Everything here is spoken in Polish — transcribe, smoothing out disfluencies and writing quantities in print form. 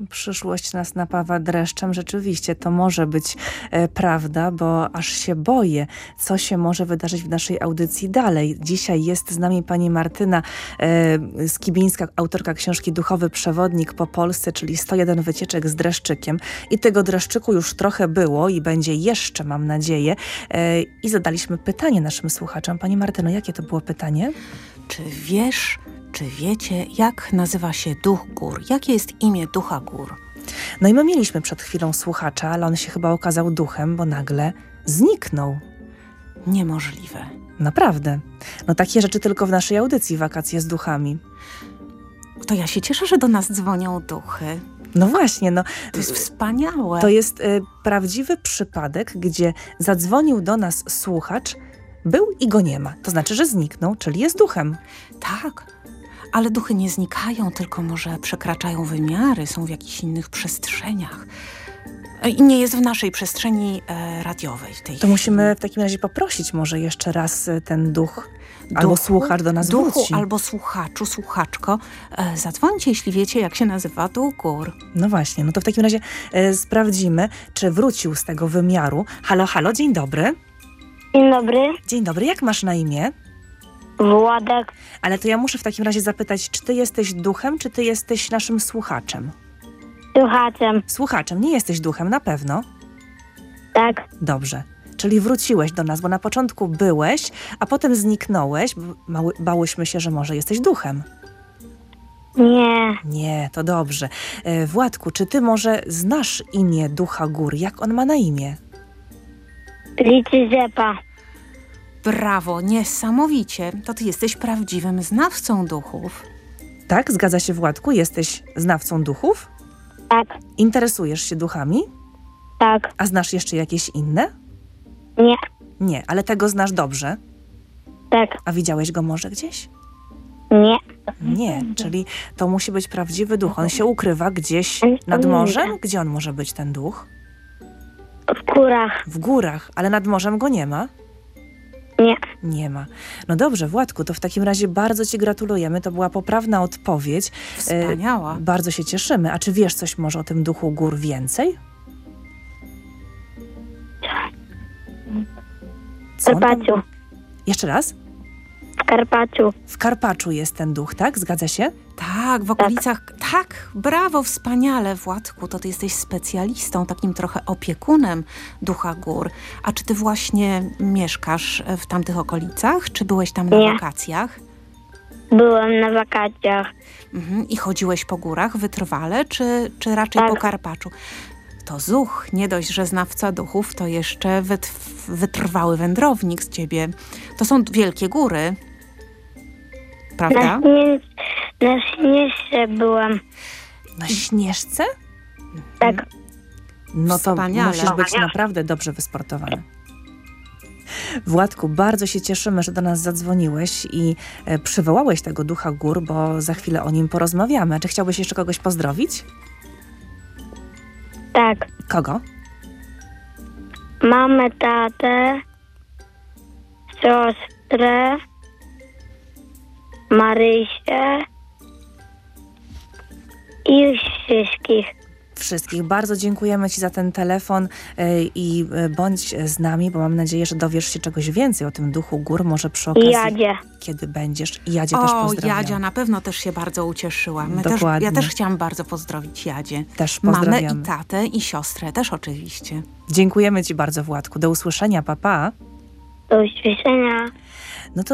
Przyszłość nas napawa dreszczem. Rzeczywiście to może być prawda, bo aż się boję, co się może wydarzyć w naszej audycji dalej. Dzisiaj jest z nami pani Martyna Skibińska, autorka książki Duchowy Przewodnik po Polsce, czyli 101 wycieczek z dreszczykiem. I tego dreszczyku już trochę było i będzie jeszcze, mam nadzieję. I zadaliśmy pytanie naszym słuchaczom. Pani Martyno, jakie to było pytanie? Czy wiesz, czy wiecie, jak nazywa się duch gór? Jakie jest imię ducha gór? No i my mieliśmy przed chwilą słuchacza, ale on się chyba okazał duchem, bo nagle zniknął. Niemożliwe. Naprawdę. No takie rzeczy tylko w naszej audycji Wakacje z duchami. To ja się cieszę, że do nas dzwonią duchy. No właśnie, no. To jest wspaniałe. To jest prawdziwy przypadek, gdzie zadzwonił do nas słuchacz, był i go nie ma. To znaczy, że zniknął, czyli jest duchem. Tak, ale duchy nie znikają, tylko może przekraczają wymiary, są w jakichś innych przestrzeniach. I nie jest w naszej przestrzeni radiowej. To musimy w takim razie poprosić może jeszcze raz ten duch albo słuchacz do nas duchu wróci. Albo słuchaczu, słuchaczko, zadzwońcie, jeśli wiecie, jak się nazywa duch gór. No właśnie, no to w takim razie sprawdzimy, czy wrócił z tego wymiaru. Halo, halo, dzień dobry. Dzień dobry, Dzień dobry, jak masz na imię? Władek. Ale to ja muszę w takim razie zapytać, czy ty jesteś duchem, czy ty jesteś naszym słuchaczem? Słuchaczem. Słuchaczem, nie jesteś duchem, na pewno? Tak, Dobrze. Czyli wróciłeś do nas, bo na początku byłeś, a potem zniknąłeś, bo bałyśmy się, że może jesteś duchem. nie, Nie, to dobrze. Władku, czy ty może znasz imię ducha gór? Jak on ma na imię? liczy rzepa. Brawo, niesamowicie. To ty jesteś prawdziwym znawcą duchów. Tak, zgadza się, Władku? Jesteś znawcą duchów? Tak, Interesujesz się duchami? tak, A znasz jeszcze jakieś inne? nie, Nie, ale tego znasz dobrze. tak, A widziałeś go może gdzieś? nie, Nie, czyli to musi być prawdziwy duch. On się ukrywa gdzieś nad morzem? Gdzie on może być, ten duch? w górach. W górach, ale nad morzem go nie ma? Nie, Nie ma. No dobrze, Władku, to w takim razie bardzo ci gratulujemy. To była poprawna odpowiedź. Wspaniała. Bardzo się cieszymy. A czy wiesz coś może o tym duchu gór więcej? w Co on tam- Karpaczu. Jeszcze raz? W Karpaczu. W Karpaczu jest ten duch, tak? Zgadza się? Tak, w okolicach... Tak, brawo, wspaniale, Władku. To ty jesteś specjalistą, takim trochę opiekunem ducha gór. A czy ty właśnie mieszkasz w tamtych okolicach? Czy byłeś tam na Nie. wakacjach? Byłem na wakacjach. I chodziłeś po górach wytrwale, czy raczej Tak. po Karpaczu? To zuch, nie dość, że znawca duchów, to jeszcze wytrwały wędrownik z ciebie. To są wielkie góry, prawda? Na Śnieżce byłem. Na Śnieżce? Tak, No to Wspaniale. musisz być naprawdę dobrze wysportowany. Władku, bardzo się cieszymy, że do nas zadzwoniłeś i przywołałeś tego ducha gór, bo za chwilę o nim porozmawiamy. A czy chciałbyś jeszcze kogoś pozdrowić? tak. Kogo? Mamę, tatę, siostrę, Marysię i już wszystkich. Wszystkich. Bardzo dziękujemy ci za ten telefon i bądź z nami, bo mam nadzieję, że dowiesz się czegoś więcej o tym duchu gór. Może przy okazji, Jadzie. kiedy będziesz. I Jadzie też O, pozdrawiam. Jadzia na pewno też się bardzo ucieszyła. Dokładnie. Ja też chciałam bardzo pozdrowić Jadzie. Też Mamę pozdrawiamy. i tatę i siostrę też oczywiście. Dziękujemy ci bardzo, Władku. Do usłyszenia. Pa, pa. Do usłyszenia.